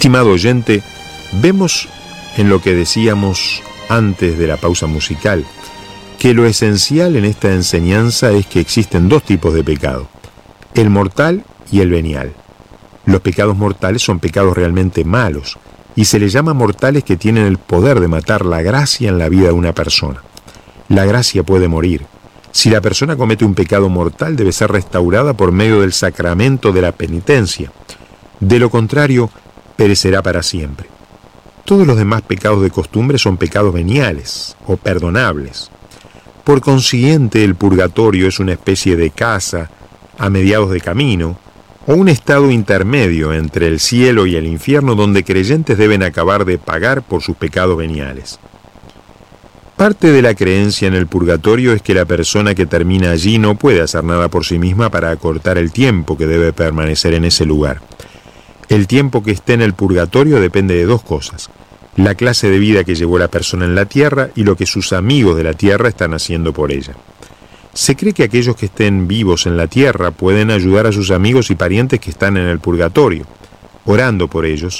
Estimado oyente, vemos en lo que decíamos antes de la pausa musical, que lo esencial en esta enseñanza es que existen dos tipos de pecado, el mortal y el venial. Los pecados mortales son pecados realmente malos, y se les llama mortales que tienen el poder de matar la gracia en la vida de una persona. La gracia puede morir. Si la persona comete un pecado mortal, debe ser restaurada por medio del sacramento de la penitencia. De lo contrario, perecerá para siempre. Todos los demás pecados de costumbre son pecados veniales o perdonables. Por consiguiente, el purgatorio es una especie de casa a mediados de camino, o un estado intermedio entre el cielo y el infierno donde creyentes deben acabar de pagar por sus pecados veniales. Parte de la creencia en el purgatorio es que la persona que termina allí no puede hacer nada por sí misma para acortar el tiempo que debe permanecer en ese lugar. El tiempo que esté en el purgatorio depende de dos cosas: la clase de vida que llevó la persona en la tierra y lo que sus amigos de la tierra están haciendo por ella. Se cree que aquellos que estén vivos en la tierra pueden ayudar a sus amigos y parientes que están en el purgatorio, orando por ellos,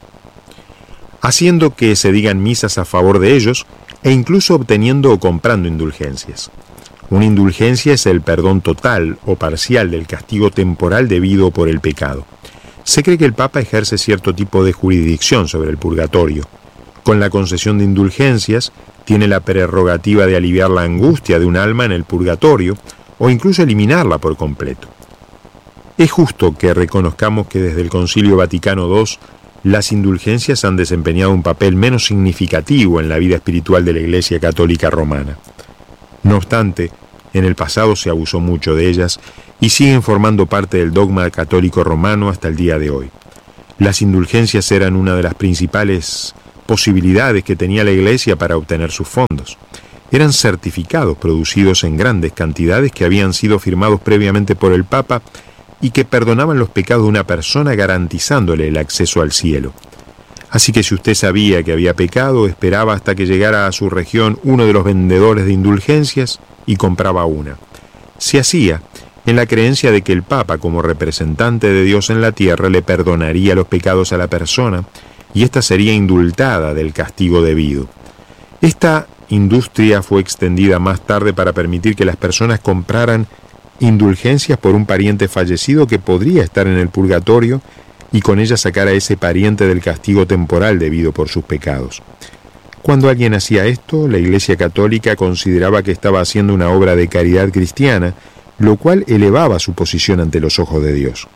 haciendo que se digan misas a favor de ellos e incluso obteniendo o comprando indulgencias. Una indulgencia es el perdón total o parcial del castigo temporal debido por el pecado. Se cree que el Papa ejerce cierto tipo de jurisdicción sobre el purgatorio. Con la concesión de indulgencias, tiene la prerrogativa de aliviar la angustia de un alma en el purgatorio o incluso eliminarla por completo. Es justo que reconozcamos que desde el Concilio Vaticano II las indulgencias han desempeñado un papel menos significativo en la vida espiritual de la Iglesia Católica Romana. No obstante, en el pasado se abusó mucho de ellas y siguen formando parte del dogma católico romano hasta el día de hoy. Las indulgencias eran una de las principales posibilidades que tenía la Iglesia para obtener sus fondos. Eran certificados producidos en grandes cantidades que habían sido firmados previamente por el Papa y que perdonaban los pecados de una persona garantizándole el acceso al cielo. Así que si usted sabía que había pecado, esperaba hasta que llegara a su región uno de los vendedores de indulgencias y compraba una. Se hacía en la creencia de que el Papa, como representante de Dios en la tierra, le perdonaría los pecados a la persona y ésta sería indultada del castigo debido. Esta industria fue extendida más tarde para permitir que las personas compraran indulgencias por un pariente fallecido que podría estar en el purgatorio y con ella sacar a ese pariente del castigo temporal debido por sus pecados. Cuando alguien hacía esto, la Iglesia Católica consideraba que estaba haciendo una obra de caridad cristiana, lo cual elevaba su posición ante los ojos de Dios.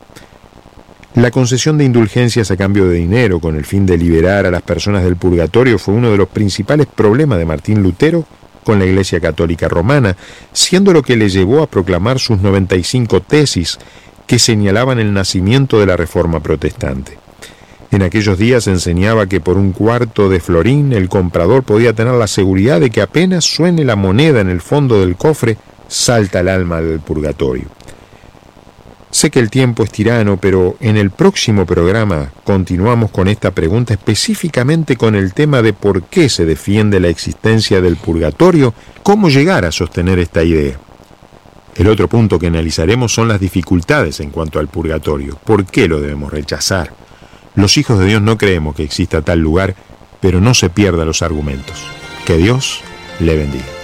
La concesión de indulgencias a cambio de dinero con el fin de liberar a las personas del purgatorio fue uno de los principales problemas de Martín Lutero con la Iglesia Católica Romana, siendo lo que le llevó a proclamar sus 95 tesis que señalaban el nacimiento de la Reforma Protestante. En aquellos días enseñaba que por un cuarto de florín el comprador podía tener la seguridad de que apenas suene la moneda en el fondo del cofre, salta el alma del purgatorio. Sé que el tiempo es tirano, pero en el próximo programa continuamos con esta pregunta, específicamente con el tema de por qué se defiende la existencia del purgatorio, cómo llegar a sostener esta idea. El otro punto que analizaremos son las dificultades en cuanto al purgatorio. ¿Por qué lo debemos rechazar? Los hijos de Dios no creemos que exista tal lugar, pero no se pierdan los argumentos. Que Dios le bendiga.